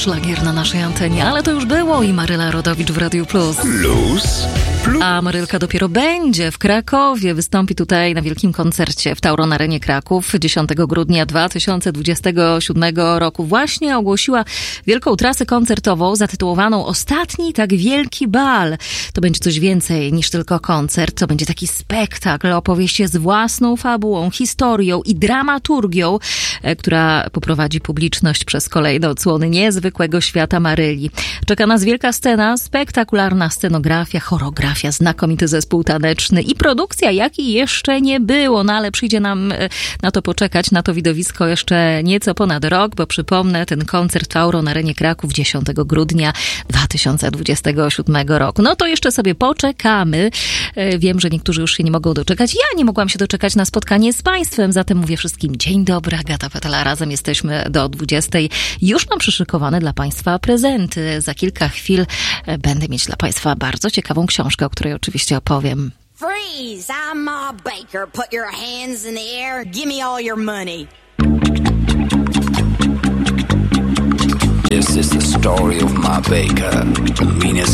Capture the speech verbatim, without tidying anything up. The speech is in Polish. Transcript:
szlagier na naszej antenie, ale to już było i Maryla Rodowicz w Radiu Plus. Plus. Plus. A Marylka dopiero będzie w Krakowie, wystąpi tutaj na wielkim koncercie w Tauron Arenie Kraków dziesiątego grudnia dwa tysiące dwudziestego siódmego roku. Właśnie ogłosiła wielką trasę koncertową zatytułowaną Ostatni tak wielki bal. To będzie coś więcej niż tylko koncert, to będzie taki spektakl, opowieść z własną fabułą, historią i dramaturgią, która poprowadzi publiczność przez kolejne odsłony niezwykłego świata Maryli. Czeka nas wielka scena, spektakularna scenografia, choreografia, znakomity zespół taneczny i produkcja, jakiej jeszcze nie było, no ale przyjdzie nam na to poczekać, na to widowisko jeszcze nieco ponad rok, bo przypomnę, ten koncert w Tauron Arenie Kraków dziesiątego grudnia dwa tysiące dwudziestego siódmego roku. No to jeszcze sobie poczekamy. Wiem, że niektórzy już się nie mogą doczekać. Ja nie mogłam się doczekać na spotkanie z Państwem, zatem mówię wszystkim dzień dobry, Agata Petela, razem jesteśmy do dwudziestej. Już mam przyszykowane dla Państwa prezenty. Za kilka chwil będę mieć dla Państwa bardzo ciekawą książkę, o której oczywiście opowiem. Freeze! I'm Ma Baker. Put your hands in the air. Give me all your money. This is the story of Ma Baker, the meanest